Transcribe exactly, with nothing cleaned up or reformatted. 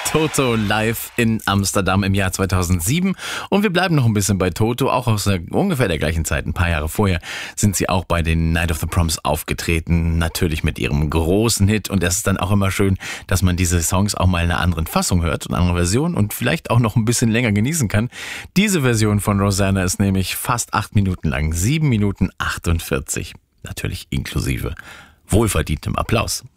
Toto live in Amsterdam im Jahr zweitausendsieben. Und wir bleiben noch ein bisschen bei Toto, auch aus der, ungefähr der gleichen Zeit. Ein paar Jahre vorher sind sie auch bei den Night of the Proms aufgetreten. Natürlich mit ihrem großen Hit. Und es ist dann auch immer schön, dass man diese Songs auch mal in einer anderen Fassung hört, eine andere Version und vielleicht auch noch ein bisschen länger genießen kann. Diese Version von Rosanna ist nämlich fast acht Minuten lang. sieben Minuten achtundvierzig. Natürlich inklusive wohlverdientem Applaus.